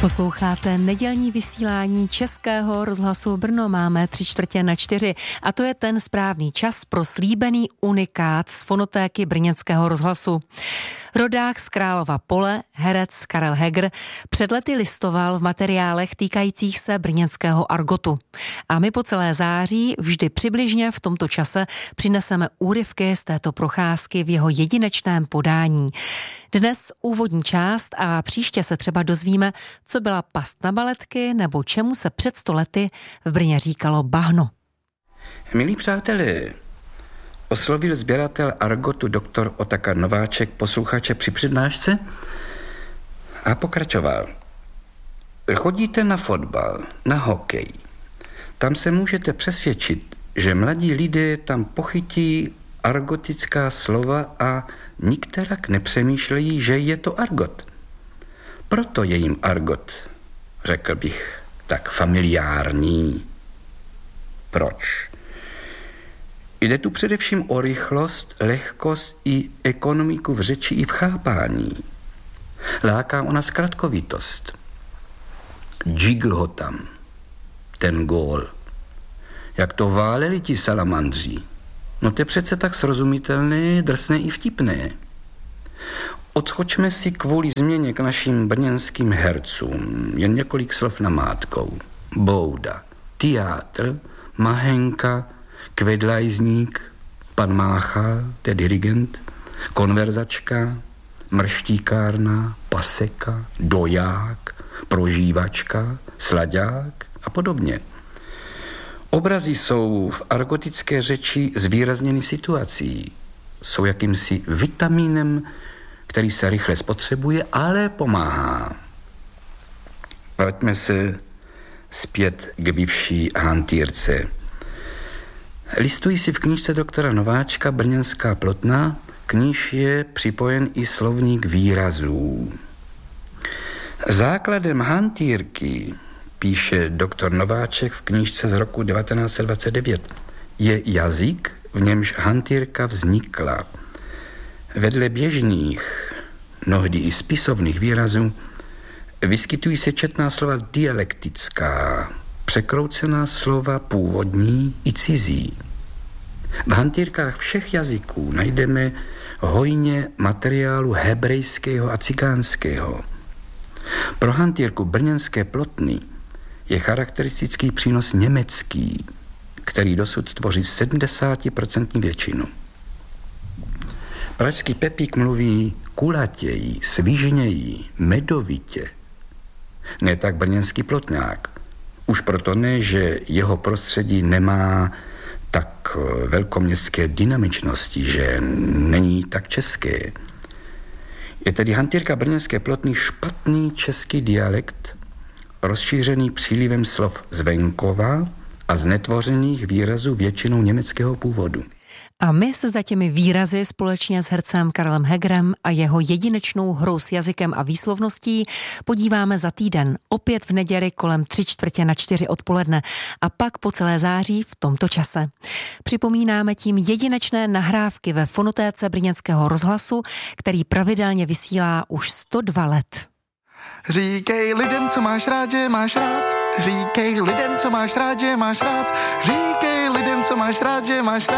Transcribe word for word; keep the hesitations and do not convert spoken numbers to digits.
Posloucháte nedělní vysílání Českého rozhlasu Brno. Máme tři čtvrtě na čtyři a to je ten správný čas pro slíbený unikát z fonotéky brněnského rozhlasu. Rodák z Králova Pole, herec Karel Heger, před lety listoval v materiálech týkajících se brněnského argotu. A my po celé září vždy přibližně v tomto čase přineseme úryvky z této procházky v jeho jedinečném podání. Dnes úvodní část a příště se třeba dozvíme, co byla past na baletky nebo čemu se před sto lety v Brně říkalo bahno. Milí přátelé, oslovil sběratel argotu doktor Otakar Nováček posluchače při přednášce a pokračoval. Chodíte na fotbal, na hokej. Tam se můžete přesvědčit, že mladí lidé tam pochytí argotická slova a nikterak nepřemýšlejí, že je to argot. Proto je jim argot, řekl bych, tak familiární. Proč? Jde tu především o rychlost, lehkost i ekonomiku v řeči i v chápání. Láká ona zkratkovitost. Džigl ho tam, ten gól. Jak to váleli ti salamandři. No to je přece tak srozumitelné, drsné i vtipné. Odskočme si kvůli změně k našim brněnským hercům. Jen několik slov namátkou. Bouda, teátr, Mahenka, Kvedlajzník, pan Mácha, to je dirigent, konverzačka, mrštíkárna, paseka, doják, prožívačka, slaďák a podobně. Obrazy jsou v argotické řeči zvýrazněny situací. Jsou jakýmsi vitamínem, který se rychle spotřebuje, ale pomáhá. Vraťme se zpět k bývší hantýrce. Listuji si v knížce doktora Nováčka Brněnská plotna, k níž je připojen i slovník výrazů. Základem hantýrky, píše doktor Nováček v knížce z roku devatenáct set dvacet devět, je jazyk, v němž hantýrka vznikla. Vedle běžných, mnohdy i spisovných výrazů, vyskytují se četná slova dialektická, překroucená slova původní i cizí. V hantýrkách všech jazyků najdeme hojně materiálu hebrejského a cikánského. Pro hantýrku brněnské plotny je charakteristický přínos německý, který dosud tvoří sedmdesát procent většinu. Pražský Pepík mluví kulatěji, svížněji, medovitě. Ne tak brněnský plotňák. Už proto ne, že jeho prostředí nemá tak velkoměstské dynamičnosti, že není tak české. Je tedy hantýrka brněnské plotny špatný český dialekt, rozšířený přílivem slov z venkova a z netvořených výrazů většinou německého původu. A my se za těmi výrazy společně s hercem Karlem Hegerem a jeho jedinečnou hrou s jazykem a výslovností podíváme za týden, opět v neděli kolem tři čtvrtě na čtyři odpoledne a pak po celé září v tomto čase. Připomínáme tím jedinečné nahrávky ve fonotéce brněnského rozhlasu, který pravidelně vysílá už sto dva let. Říkej lidem, co máš rád, že máš rád. Říkej lidem, co máš rád, že máš rád. Říkej lidem, co máš rád, že máš rád.